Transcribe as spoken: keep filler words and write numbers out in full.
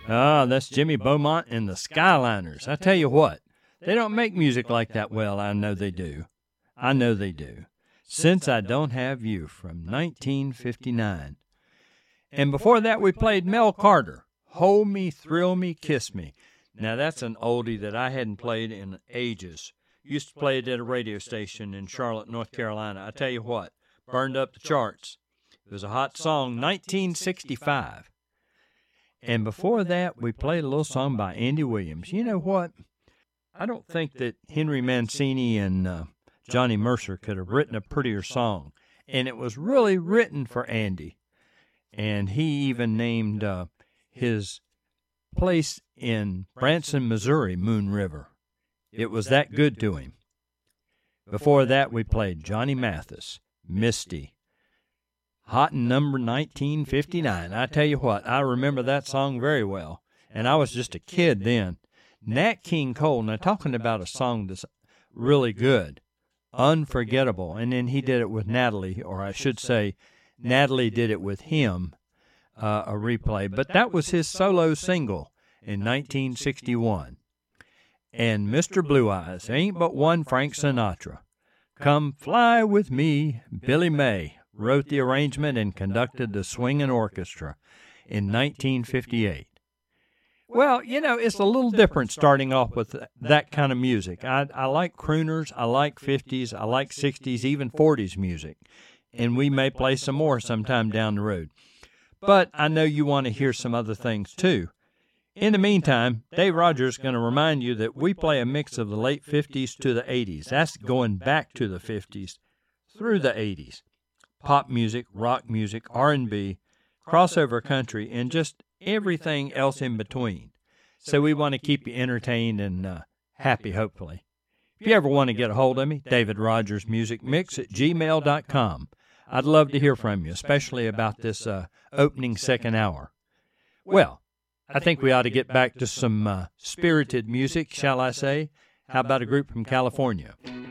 Ah, that's Jimmy Beaumont and the Skyliners. I tell you what, they don't make music like that well. I know they do. I know they do. Since I Don't Have You from nineteen fifty-nine. And before that, we played Mel Carter, Hold Me, Thrill Me, Kiss Me. Now, that's an oldie that I hadn't played in ages. Used to play it at a radio station in Charlotte, North Carolina. I tell you what, burned up the charts. It was a hot song, nineteen sixty-five. And before that, we played a little song by Andy Williams. You know what? I don't think that Henry Mancini and uh, Johnny Mercer could have written a prettier song. And it was really written for Andy. And he even named uh, his place in Branson, Missouri, Moon River. It was that good to him. Before that, we played Johnny Mathis, Misty. Hot in number nineteen fifty-nine. I tell you what, I remember that song very well. And I was just a kid then. Nat King Cole, now talking about a song that's really good, unforgettable. And then he did it with Natalie, or I should say, Natalie did it with him, uh, a replay. But that was his solo single in nineteen sixty-one. And Mister Blue Eyes, Ain't But One Frank Sinatra. Come Fly With Me, Billy May wrote the arrangement and conducted the swinging orchestra in nineteen fifty-eight. Well, you know, it's a little different starting off with that kind of music. I, I like crooners, I like fifties, I like sixties, even forties music. And we may play some more sometime down the road. But I know you want to hear some other things too. In the meantime, Dave Rogers is going to remind you that we play a mix of the late fifties to the eighties. That's going back to the fifties through the eighties. Pop music, rock music, R and B, crossover country, and just everything else in between. So we want to keep you entertained and uh, happy, hopefully. If you ever want to get a hold of me, David Rogers Music Mix at gmail dot com. I'd love to hear from you, especially about this uh, opening second hour. Well, I think we ought to get back to some uh, spirited music, shall I say? How about a group from California?